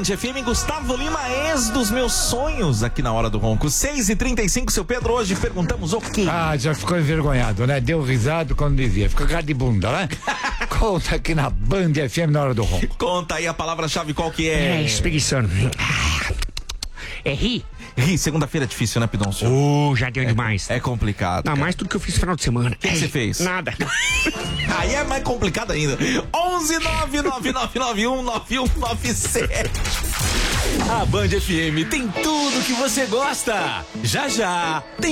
Band FM, Gustavo Lima, ex dos meus sonhos, aqui na Hora do Ronco. 6h35, seu Pedro, hoje perguntamos o quê? Já ficou envergonhado, né? Deu risado quando dizia. Ficou cara de bunda, né? Conta aqui na Band FM na Hora do Ronco. Conta aí a palavra-chave, qual que é? Espreguiçando. É ri. Ri, segunda-feira é difícil, né, Pidoncio? Já deu demais. É complicado. Não, mais tudo que eu fiz no final de semana. O que você fez? Nada. Aí é mais complicado ainda. 11999919197. A Band FM tem tudo que você gosta. Já tem